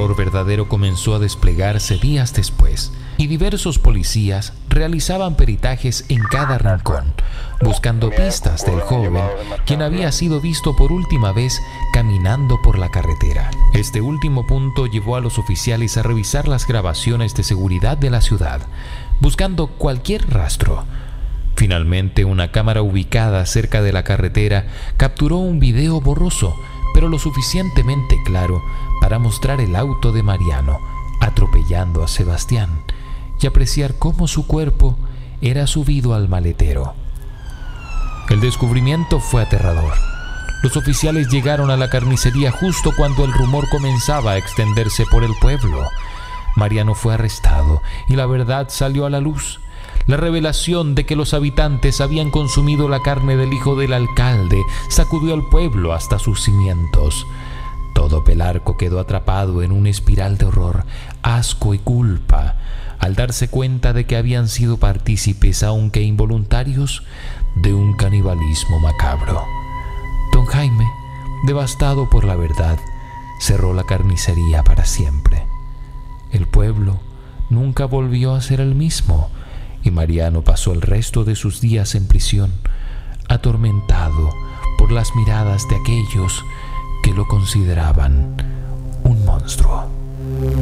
terror verdadero comenzó a desplegarse días después, y diversos policías realizaban peritajes en cada rincón, buscando pistas del joven, quien había sido visto por última vez caminando por la carretera. Este último punto llevó a los oficiales a revisar las grabaciones de seguridad de la ciudad, buscando cualquier rastro. Finalmente, una cámara ubicada cerca de la carretera capturó un video borroso, pero lo suficientemente claro para mostrar el auto de Mariano atropellando a Sebastián y apreciar cómo su cuerpo era subido al maletero. El descubrimiento fue aterrador. Los oficiales llegaron a la carnicería justo cuando el rumor comenzaba a extenderse por el pueblo. Mariano fue arrestado y la verdad salió a la luz. La revelación de que los habitantes habían consumido la carne del hijo del alcalde sacudió al pueblo hasta sus cimientos. Todo Pelarco quedó atrapado en una espiral de horror, asco y culpa, al darse cuenta de que habían sido partícipes, aunque involuntarios, de un canibalismo macabro. Don Jaime, devastado por la verdad, cerró la carnicería para siempre. El pueblo nunca volvió a ser el mismo, y Mariano pasó el resto de sus días en prisión, atormentado por las miradas de aquellos que lo consideraban un monstruo.